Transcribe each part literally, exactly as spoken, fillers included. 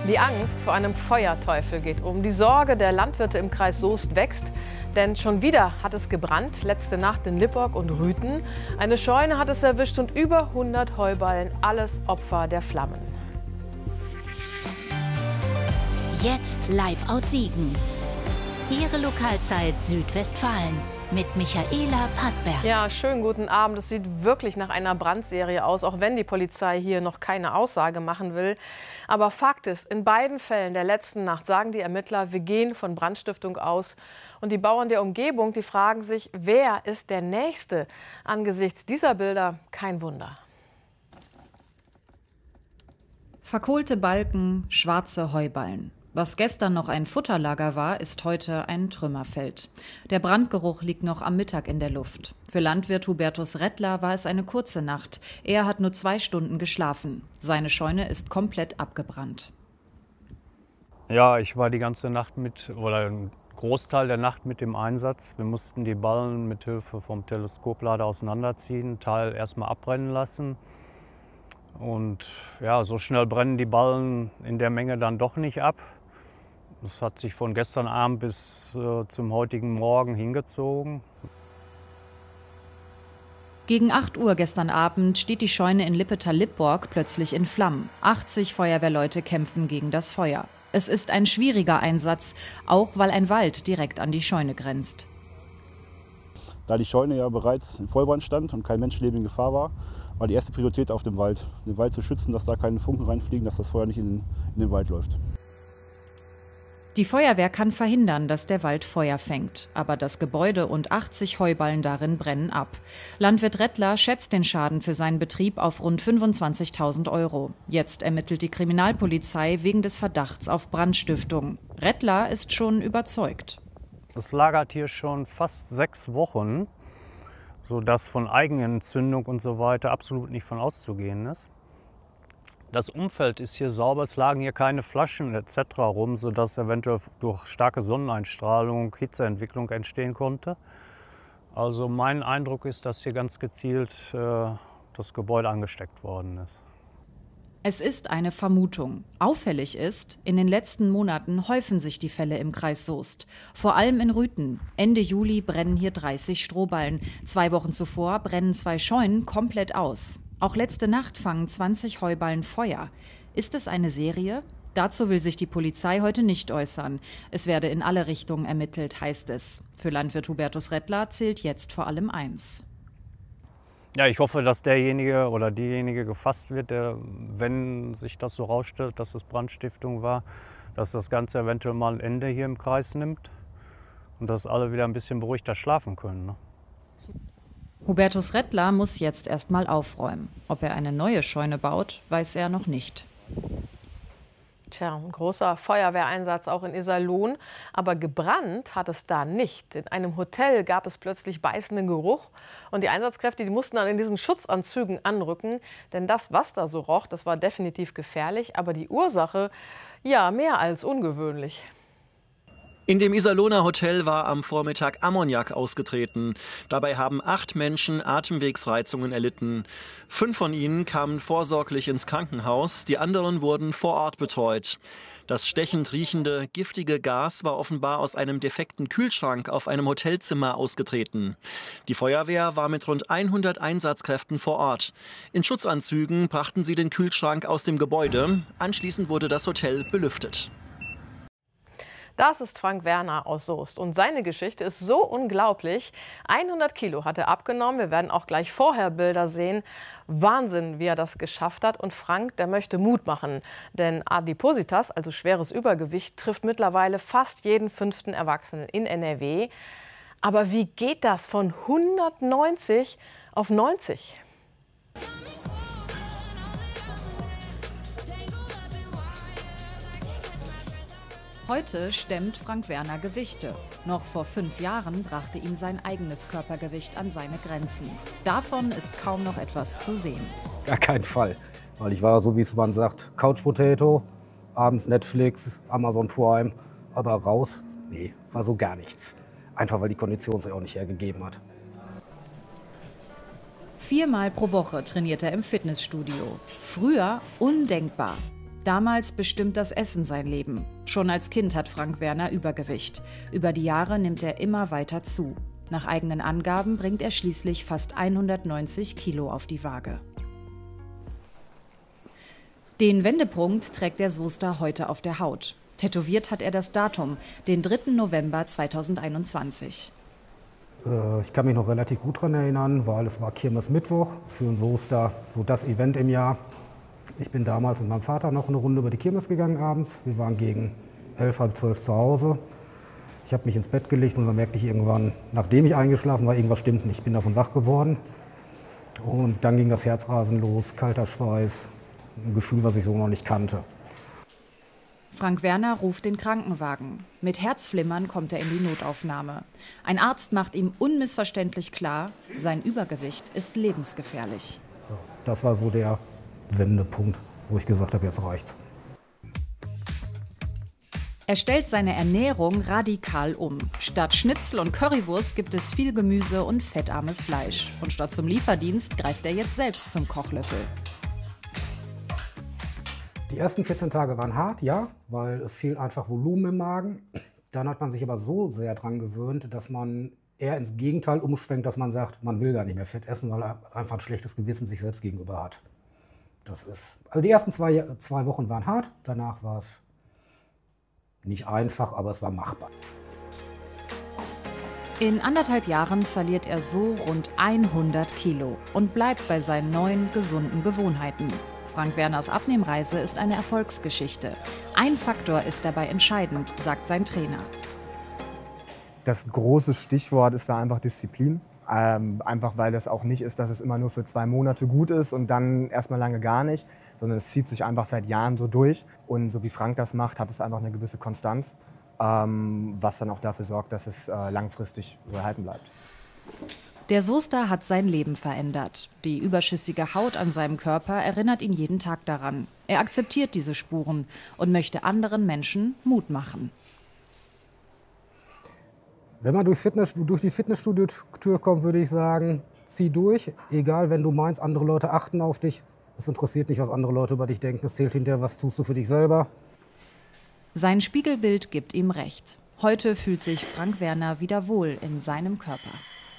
Die Angst vor einem Feuerteufel geht um. Die Sorge der Landwirte im Kreis Soest wächst. Denn schon wieder hat es gebrannt, letzte Nacht in Lipporg und Rüthen. Eine Scheune hat es erwischt und über hundert Heuballen, alles Opfer der Flammen. Jetzt live aus Siegen. Ihre Lokalzeit Südwestfalen mit Michaela Pattberg. Ja, schönen guten Abend. Es sieht wirklich nach einer Brandserie aus, auch wenn die Polizei hier noch keine Aussage machen will. Aber Fakt ist, in beiden Fällen der letzten Nacht sagen die Ermittler, wir gehen von Brandstiftung aus. Und die Bauern der Umgebung, die fragen sich, wer ist der Nächste? Angesichts dieser Bilder kein Wunder. Verkohlte Balken, schwarze Heuballen. Was gestern noch ein Futterlager war, ist heute ein Trümmerfeld. Der Brandgeruch liegt noch am Mittag in der Luft. Für Landwirt Hubertus Rettler war es eine kurze Nacht. Er hat nur zwei Stunden geschlafen. Seine Scheune ist komplett abgebrannt. Ja, ich war die ganze Nacht mit, oder einen Großteil der Nacht mit dem Einsatz. Wir mussten die Ballen mit Hilfe vom Teleskoplader auseinanderziehen, Teil erstmal abbrennen lassen. Und ja, so schnell brennen die Ballen in der Menge dann doch nicht ab. Das hat sich von gestern Abend bis äh, zum heutigen Morgen hingezogen. Gegen acht Uhr gestern Abend steht die Scheune in Lippetal-Lipporg plötzlich in Flammen. achtzig Feuerwehrleute kämpfen gegen das Feuer. Es ist ein schwieriger Einsatz, auch weil ein Wald direkt an die Scheune grenzt. Da die Scheune ja bereits in Vollbrand stand und kein Menschenleben in Gefahr war, war die erste Priorität auf dem Wald. Den Wald zu schützen, dass da keine Funken reinfliegen, dass das Feuer nicht in, in den Wald läuft. Die Feuerwehr kann verhindern, dass der Wald Feuer fängt. Aber das Gebäude und achtzig Heuballen darin brennen ab. Landwirt Rettler schätzt den Schaden für seinen Betrieb auf rund fünfundzwanzigtausend Euro. Jetzt ermittelt die Kriminalpolizei wegen des Verdachts auf Brandstiftung. Rettler ist schon überzeugt. Es lagert hier schon fast sechs Wochen, sodass von Eigenentzündung und so weiter absolut nicht von auszugehen ist. Das Umfeld ist hier sauber, es lagen hier keine Flaschen et cetera rum, sodass eventuell durch starke Sonneneinstrahlung Hitzeentwicklung entstehen konnte. Also mein Eindruck ist, dass hier ganz gezielt äh, das Gebäude angesteckt worden ist. Es ist eine Vermutung. Auffällig ist, in den letzten Monaten häufen sich die Fälle im Kreis Soest. Vor allem in Rüthen. Ende Juli brennen hier dreißig Strohballen. Zwei Wochen zuvor brennen zwei Scheunen komplett aus. Auch letzte Nacht fangen zwanzig Heuballen Feuer. Ist es eine Serie? Dazu will sich die Polizei heute nicht äußern. Es werde in alle Richtungen ermittelt, heißt es. Für Landwirt Hubertus Rettler zählt jetzt vor allem eins. Ja, ich hoffe, dass derjenige oder diejenige gefasst wird, der, wenn sich das so rausstellt, dass es Brandstiftung war, dass das Ganze eventuell mal ein Ende hier im Kreis nimmt und dass alle wieder ein bisschen beruhigter schlafen können. Ne? Hubertus Rettler muss jetzt erst mal aufräumen. Ob er eine neue Scheune baut, weiß er noch nicht. Tja, ein großer Feuerwehreinsatz auch in Iserlohn. Aber gebrannt hat es da nicht. In einem Hotel gab es plötzlich beißenden Geruch. Und die Einsatzkräfte, die mussten dann in diesen Schutzanzügen anrücken. Denn das, was da so roch, das war definitiv gefährlich. Aber die Ursache, ja, mehr als ungewöhnlich. In dem Iserlohner Hotel war am Vormittag Ammoniak ausgetreten. Dabei haben acht Menschen Atemwegsreizungen erlitten. Fünf von ihnen kamen vorsorglich ins Krankenhaus, die anderen wurden vor Ort betreut. Das stechend riechende, giftige Gas war offenbar aus einem defekten Kühlschrank auf einem Hotelzimmer ausgetreten. Die Feuerwehr war mit rund hundert Einsatzkräften vor Ort. In Schutzanzügen brachten sie den Kühlschrank aus dem Gebäude. Anschließend wurde das Hotel belüftet. Das ist Frank Werner aus Soest und seine Geschichte ist so unglaublich. hundert Kilo hat er abgenommen. Wir werden auch gleich vorher Bilder sehen. Wahnsinn, wie er das geschafft hat. Und Frank, der möchte Mut machen. Denn Adipositas, also schweres Übergewicht, trifft mittlerweile fast jeden fünften Erwachsenen in N R W. Aber wie geht das von hundertneunzig auf neunzig? Heute stemmt Frank Werner Gewichte. Noch vor fünf Jahren brachte ihn sein eigenes Körpergewicht an seine Grenzen. Davon ist kaum noch etwas zu sehen. Gar keinen Fall. Weil ich war, so wie es man sagt, Couch Potato, abends Netflix, Amazon Prime, aber raus, nee, war so gar nichts. Einfach weil die Kondition es ja auch nicht hergegeben hat. Viermal pro Woche trainiert er im Fitnessstudio. Früher undenkbar. Damals bestimmt das Essen sein Leben. Schon als Kind hat Frank Werner Übergewicht. Über die Jahre nimmt er immer weiter zu. Nach eigenen Angaben bringt er schließlich fast hundertneunzig Kilo auf die Waage. Den Wendepunkt trägt der Soester heute auf der Haut. Tätowiert hat er das Datum, den dritten November zweitausendeinundzwanzig. Äh, ich kann mich noch relativ gut daran erinnern, weil es war Kirmesmittwoch für den Soester, so das Event im Jahr. Ich bin damals mit meinem Vater noch eine Runde über die Kirmes gegangen abends. Wir waren gegen elf, halb zwölf zu Hause. Ich habe mich ins Bett gelegt und dann merkte ich irgendwann, nachdem ich eingeschlafen war, irgendwas stimmt nicht. Ich bin davon wach geworden. Und dann ging das Herzrasen los, kalter Schweiß, ein Gefühl, was ich so noch nicht kannte. Frank Werner ruft den Krankenwagen. Mit Herzflimmern kommt er in die Notaufnahme. Ein Arzt macht ihm unmissverständlich klar, sein Übergewicht ist lebensgefährlich. Das war so der Wendepunkt, wo ich gesagt habe, jetzt reicht's. Er stellt seine Ernährung radikal um. Statt Schnitzel und Currywurst gibt es viel Gemüse und fettarmes Fleisch. Und statt zum Lieferdienst greift er jetzt selbst zum Kochlöffel. Die ersten vierzehn Tage waren hart, ja, weil es fehlt einfach Volumen im Magen. Dann hat man sich aber so sehr dran gewöhnt, dass man eher ins Gegenteil umschwenkt, dass man sagt, man will gar nicht mehr Fett essen, weil er einfach ein schlechtes Gewissen sich selbst gegenüber hat. Das ist, also die ersten zwei, zwei Wochen waren hart, danach war es nicht einfach, aber es war machbar. In anderthalb Jahren verliert er so rund hundert Kilo und bleibt bei seinen neuen, gesunden Gewohnheiten. Frank Werners Abnehmreise ist eine Erfolgsgeschichte. Ein Faktor ist dabei entscheidend, sagt sein Trainer. Das große Stichwort ist da einfach Disziplin. Ähm, einfach weil das auch nicht ist, dass es immer nur für zwei Monate gut ist und dann erstmal lange gar nicht, sondern es zieht sich einfach seit Jahren so durch. Und so wie Frank das macht, hat es einfach eine gewisse Konstanz, ähm, was dann auch dafür sorgt, dass es äh, langfristig so erhalten bleibt. Der Soester hat sein Leben verändert. Die überschüssige Haut an seinem Körper erinnert ihn jeden Tag daran. Er akzeptiert diese Spuren und möchte anderen Menschen Mut machen. Wenn man durchs Fitness, durch die Fitnessstudio-Tür kommt, würde ich sagen, zieh durch. Egal, wenn du meinst, andere Leute achten auf dich. Es interessiert nicht, was andere Leute über dich denken. Es zählt hinterher, was tust du für dich selber. Sein Spiegelbild gibt ihm recht. Heute fühlt sich Frank Werner wieder wohl in seinem Körper.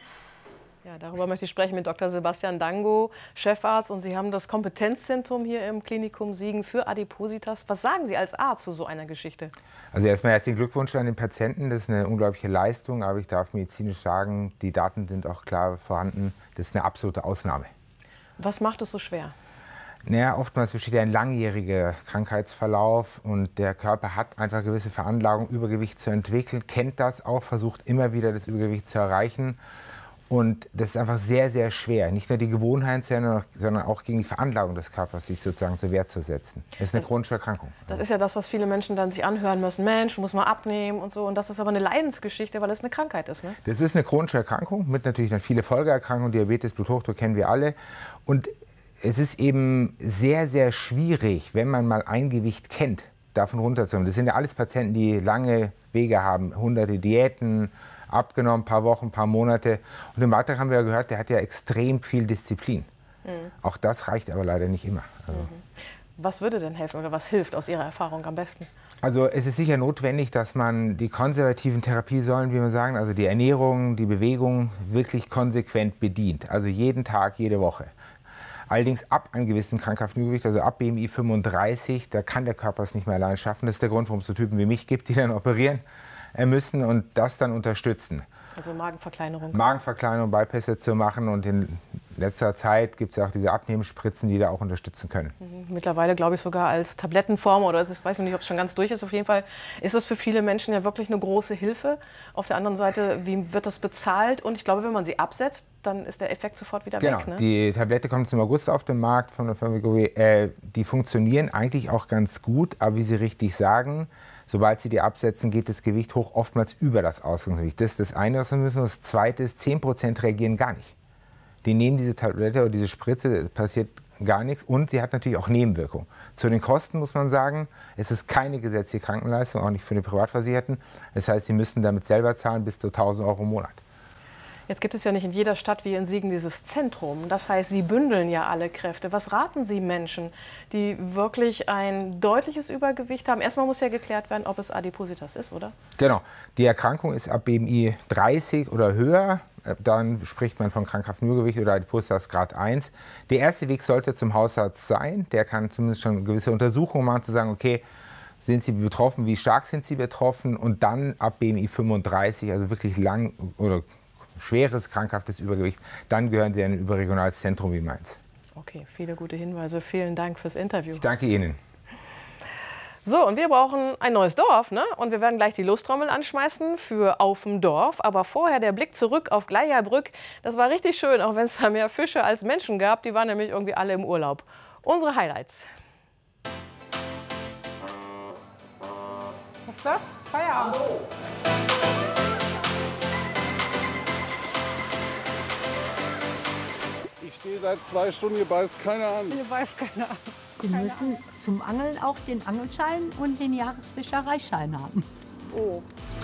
Ja, darüber möchte ich sprechen mit Doktor Sebastian Dango, Chefarzt. Und Sie haben das Kompetenzzentrum hier im Klinikum Siegen für Adipositas. Was sagen Sie als Arzt zu so einer Geschichte? Also erstmal herzlichen Glückwunsch an den Patienten. Das ist eine unglaubliche Leistung. Aber ich darf medizinisch sagen, die Daten sind auch klar vorhanden. Das ist eine absolute Ausnahme. Was macht es so schwer? Naja, oftmals besteht ja ein langjähriger Krankheitsverlauf und der Körper hat einfach gewisse Veranlagung, Übergewicht zu entwickeln, kennt das auch, versucht immer wieder das Übergewicht zu erreichen. Und das ist einfach sehr, sehr schwer, nicht nur die Gewohnheit, sondern auch gegen die Veranlagung des Körpers, sich sozusagen zur Wehr zu setzen. Das ist eine chronische Erkrankung. Das ist ja das, was viele Menschen dann sich anhören müssen. Mensch, du musst mal abnehmen und so. Und das ist aber eine Leidensgeschichte, weil es eine Krankheit ist, ne? Das ist eine chronische Erkrankung mit natürlich dann viele Folgeerkrankungen. Diabetes, Bluthochdruck kennen wir alle. Und es ist eben sehr, sehr schwierig, wenn man mal ein Gewicht kennt, davon runterzukommen. Das sind ja alles Patienten, die lange Wege haben, hunderte Diäten, abgenommen, ein paar Wochen, ein paar Monate. Und im Beitrag haben wir ja gehört, der hat ja extrem viel Disziplin. Mhm. Auch das reicht aber leider nicht immer. Also. Mhm. Was würde denn helfen oder was hilft aus Ihrer Erfahrung am besten? Also es ist sicher notwendig, dass man die konservativen Therapiesäulen, wie wir sagen, also die Ernährung, die Bewegung wirklich konsequent bedient. Also jeden Tag, jede Woche. Allerdings ab einem gewissen krankhaften Übergewicht, also ab B M I fünfunddreißig, da kann der Körper es nicht mehr allein schaffen. Das ist der Grund, warum es so Typen wie mich gibt, die dann operieren müssen und das dann unterstützen. Also Magenverkleinerung. Magenverkleinerung, Bypässe zu machen und in letzter Zeit gibt es ja auch diese Abnehmenspritzen, die da auch unterstützen können. Mittlerweile glaube ich sogar als Tablettenform oder es ist, weiß ich nicht, ob es schon ganz durch ist. Auf jeden Fall ist es für viele Menschen ja wirklich eine große Hilfe. Auf der anderen Seite, wie wird das bezahlt? Und ich glaube, wenn man sie absetzt, dann ist der Effekt sofort wieder genau. weg. Ne? Die Tablette kommt im August auf den Markt von der Firma Wegovy. Äh, die funktionieren eigentlich auch ganz gut, aber wie Sie richtig sagen, sobald Sie die absetzen, geht das Gewicht hoch, oftmals über das Ausgangsgewicht. Das ist das eine, was wir müssen. Das zweite ist, zehn Prozent reagieren gar nicht. Die nehmen diese Tablette oder diese Spritze, passiert gar nichts und sie hat natürlich auch Nebenwirkungen. Zu den Kosten muss man sagen, es ist keine gesetzliche Krankenleistung, auch nicht für die Privatversicherten. Das heißt, sie müssen damit selber zahlen bis zu tausend Euro im Monat. Jetzt gibt es ja nicht in jeder Stadt wie in Siegen dieses Zentrum. Das heißt, Sie bündeln ja alle Kräfte. Was raten Sie Menschen, die wirklich ein deutliches Übergewicht haben? Erstmal muss ja geklärt werden, ob es Adipositas ist, oder? Genau. Die Erkrankung ist ab B M I dreißig oder höher. Dann spricht man von krankhaftem Übergewicht oder Adipositas Grad eins. Der erste Weg sollte zum Hausarzt sein. Der kann zumindest schon gewisse Untersuchungen machen, zu sagen, okay, sind Sie betroffen, wie stark sind Sie betroffen? Und dann ab B M I fünfunddreißig, also wirklich lang oder schweres, krankhaftes Übergewicht, dann gehören Sie in ein überregionales Zentrum wie Mainz. Okay, viele gute Hinweise. Vielen Dank fürs Interview. Ich danke Ihnen. So, und wir brauchen ein neues Dorf, ne? Und wir werden gleich die Lostrommel anschmeißen für Auf'm Dorf. Aber vorher der Blick zurück auf Gleierbrück. Das war richtig schön, auch wenn es da mehr Fische als Menschen gab. Die waren nämlich irgendwie alle im Urlaub. Unsere Highlights. Was ist das? Feierabend. Ich stehe seit zwei Stunden, hier beißt keiner an. Hier beißt keiner an. Sie müssen zum Angeln auch den Angelschein und den Jahresfischereischein haben. Oh.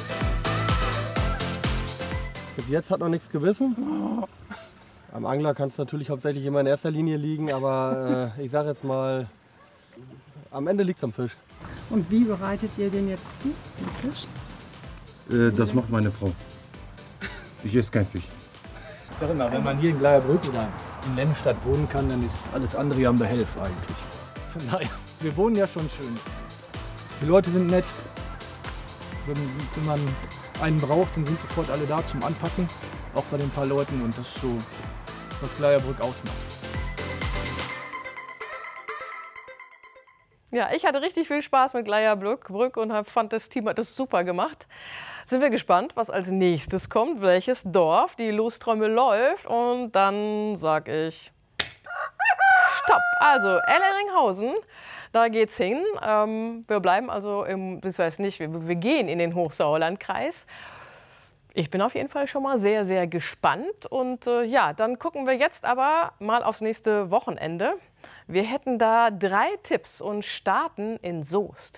Bis jetzt hat noch nichts gewissen. Am Angler kann es natürlich hauptsächlich immer in erster Linie liegen, aber äh, ich sage jetzt mal, am Ende liegt es am Fisch. Und wie bereitet ihr den jetzt zu, den Fisch? Äh, das macht meine Frau. Ich esse kein Fisch. Ich sage immer, wenn man hier in Gleierbrück oder in Lennestadt wohnen kann, dann ist alles andere am Behelf eigentlich. Von daher, wir wohnen ja schon schön. Die Leute sind nett. Wenn, wenn man einen braucht, dann sind sofort alle da zum Anpacken. Auch bei den paar Leuten, und das ist so, was Gleierbrück ausmacht. Ja, ich hatte richtig viel Spaß mit Gleierbrück und fand, das Team hat das super gemacht. Sind wir gespannt, was als nächstes kommt, welches Dorf die Lostrommel läuft. Und dann sag ich Stopp. Also Elleringhausen, da geht's hin. Ähm, wir bleiben also im, ich weiß nicht, wir, wir gehen in den Hochsauerlandkreis. Ich bin auf jeden Fall schon mal sehr, sehr gespannt. Und äh, ja, dann gucken wir jetzt aber mal aufs nächste Wochenende. Wir hätten da drei Tipps und starten in Soest.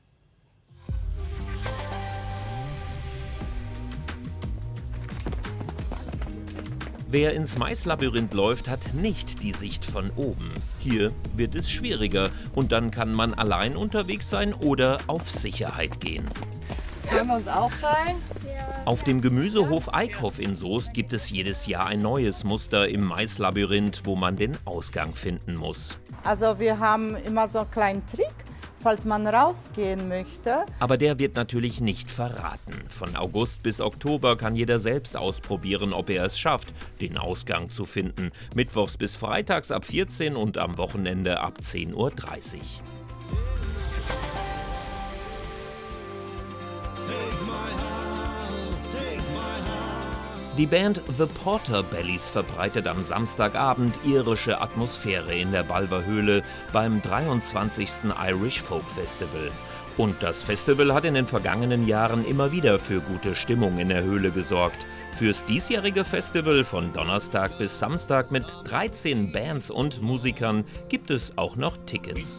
Wer ins Maislabyrinth läuft, hat nicht die Sicht von oben. Hier wird es schwieriger und dann kann man allein unterwegs sein oder auf Sicherheit gehen. Sollen wir uns aufteilen? Auf dem Gemüsehof Eickhoff in Soest gibt es jedes Jahr ein neues Muster im Maislabyrinth, wo man den Ausgang finden muss. Also wir haben immer so einen kleinen Trick, falls man rausgehen möchte. Aber der wird natürlich nicht verraten. Von August bis Oktober kann jeder selbst ausprobieren, ob er es schafft, den Ausgang zu finden. Mittwochs bis freitags ab vierzehn und am Wochenende ab zehn Uhr dreißig. Die Band The Porterbellies verbreitet am Samstagabend irische Atmosphäre in der Balver-Höhle beim dreiundzwanzigsten Irish Folk Festival. Und das Festival hat in den vergangenen Jahren immer wieder für gute Stimmung in der Höhle gesorgt. Fürs diesjährige Festival von Donnerstag bis Samstag mit dreizehn Bands und Musikern gibt es auch noch Tickets.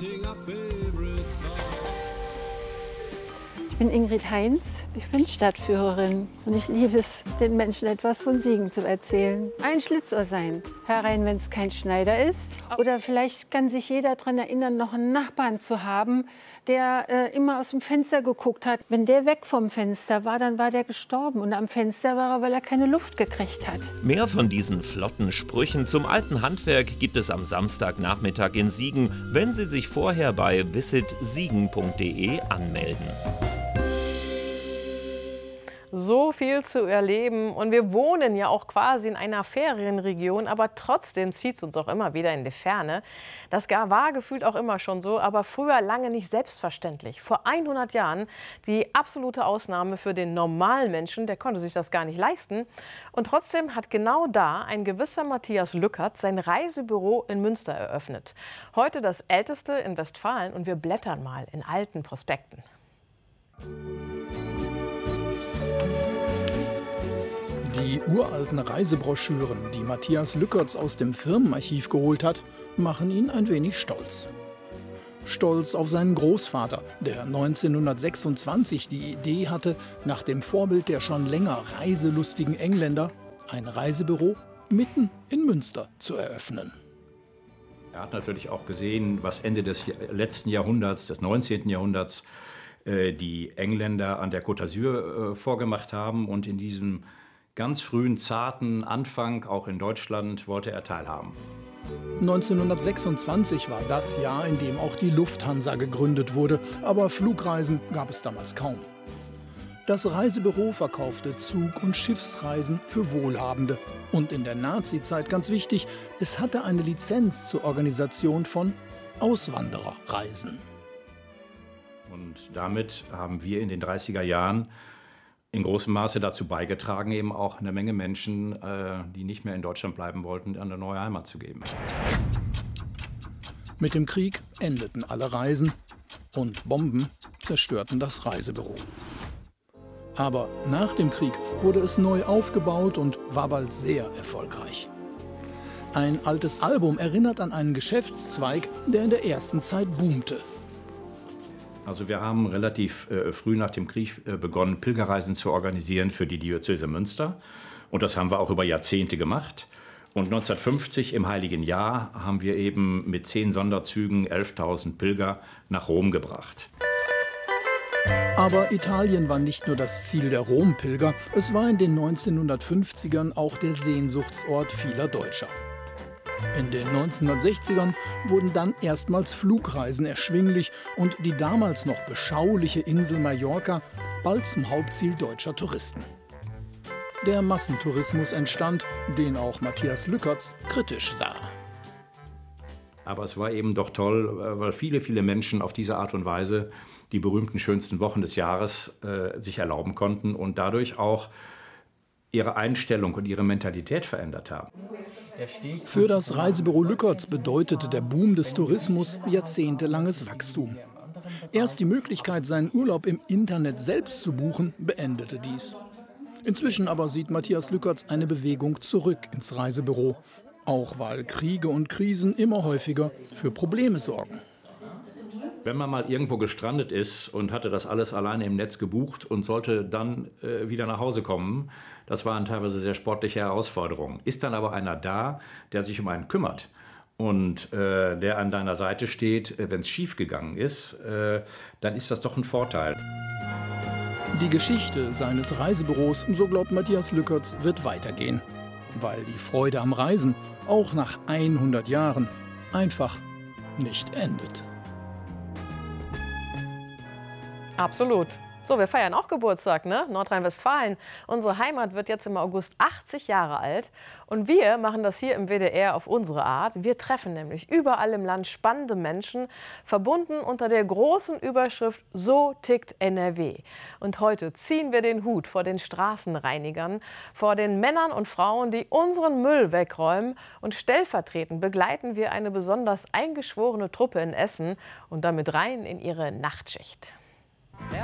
Ich bin Ingrid Heinz, ich bin Stadtführerin und ich liebe es, den Menschen etwas von Siegen zu erzählen. Ein Schlitzohr sein, herein, wenn es kein Schneider ist. Oder vielleicht kann sich jeder daran erinnern, noch einen Nachbarn zu haben, der äh, immer aus dem Fenster geguckt hat. Wenn der weg vom Fenster war, dann war der gestorben. Und am Fenster war er, weil er keine Luft gekriegt hat. Mehr von diesen flotten Sprüchen zum alten Handwerk gibt es am Samstagnachmittag in Siegen, wenn Sie sich vorher bei visit siegen punkt de anmelden. So viel zu erleben und wir wohnen ja auch quasi in einer Ferienregion, aber trotzdem zieht es uns auch immer wieder in die Ferne. Das war gefühlt auch immer schon so, aber früher lange nicht selbstverständlich. Vor hundert Jahren die absolute Ausnahme für den normalen Menschen, der konnte sich das gar nicht leisten. Und trotzdem hat genau da ein gewisser Matthias Lückert sein Reisebüro in Münster eröffnet. Heute das älteste in Westfalen und wir blättern mal in alten Prospekten. Die uralten Reisebroschüren, die Matthias Lückertz aus dem Firmenarchiv geholt hat, machen ihn ein wenig stolz. Stolz auf seinen Großvater, der neunzehnhundertsechsundzwanzig die Idee hatte, nach dem Vorbild der schon länger reiselustigen Engländer ein Reisebüro mitten in Münster zu eröffnen. Er hat natürlich auch gesehen, was Ende des letzten Jahrhunderts, des neunzehnten Jahrhunderts, äh, die Engländer an der Côte d'Azur äh, vorgemacht haben. Und in diesem ganz frühen, zarten Anfang, auch in Deutschland, wollte er teilhaben. neunzehnhundertsechsundzwanzig war das Jahr, in dem auch die Lufthansa gegründet wurde. Aber Flugreisen gab es damals kaum. Das Reisebüro verkaufte Zug- und Schiffsreisen für Wohlhabende. Und in der Nazizeit, ganz wichtig, es hatte eine Lizenz zur Organisation von Auswandererreisen. Und damit haben wir in den dreißiger Jahren in großem Maße dazu beigetragen, eben auch eine Menge Menschen, äh, die nicht mehr in Deutschland bleiben wollten, eine neue Heimat zu geben. Mit dem Krieg endeten alle Reisen und Bomben zerstörten das Reisebüro. Aber nach dem Krieg wurde es neu aufgebaut und war bald sehr erfolgreich. Ein altes Album erinnert an einen Geschäftszweig, der in der ersten Zeit boomte. Also wir haben relativ äh, früh nach dem Krieg äh, begonnen, Pilgerreisen zu organisieren für die Diözese Münster. Und das haben wir auch über Jahrzehnte gemacht. Und neunzehnhundertfünfzig im Heiligen Jahr haben wir eben mit zehn Sonderzügen elftausend Pilger nach Rom gebracht. Aber Italien war nicht nur das Ziel der Rompilger, es war in den neunzehnhundertfünfzigern auch der Sehnsuchtsort vieler Deutscher. In den neunzehnhundertsechzigern wurden dann erstmals Flugreisen erschwinglich und die damals noch beschauliche Insel Mallorca bald zum Hauptziel deutscher Touristen. Der Massentourismus entstand, den auch Matthias Lückertz kritisch sah. Aber es war eben doch toll, weil viele, viele Menschen auf diese Art und Weise die berühmten schönsten Wochen des Jahres äh, sich erlauben konnten und dadurch auch ihre Einstellung und ihre Mentalität verändert haben. Für das Reisebüro Lückertz bedeutete der Boom des Tourismus jahrzehntelanges Wachstum. Erst die Möglichkeit, seinen Urlaub im Internet selbst zu buchen, beendete dies. Inzwischen aber sieht Matthias Lückertz eine Bewegung zurück ins Reisebüro. Auch weil Kriege und Krisen immer häufiger für Probleme sorgen. Wenn man mal irgendwo gestrandet ist und hatte das alles alleine im Netz gebucht und sollte dann äh, wieder nach Hause kommen, das waren teilweise sehr sportliche Herausforderungen. Ist dann aber einer da, der sich um einen kümmert und äh, der an deiner Seite steht, äh, wenn es schief gegangen ist, äh, dann ist das doch ein Vorteil. Die Geschichte seines Reisebüros, so glaubt Matthias Lückertz, wird weitergehen. Weil die Freude am Reisen auch nach hundert Jahren einfach nicht endet. Absolut. So, wir feiern auch Geburtstag, ne? Nordrhein-Westfalen. Unsere Heimat wird jetzt im August achtzig Jahre alt. Und wir machen das hier im W D R auf unsere Art. Wir treffen nämlich überall im Land spannende Menschen, verbunden unter der großen Überschrift So tickt N R W. Und heute ziehen wir den Hut vor den Straßenreinigern, vor den Männern und Frauen, die unseren Müll wegräumen. Und stellvertretend begleiten wir eine besonders eingeschworene Truppe in Essen und damit rein in ihre Nachtschicht.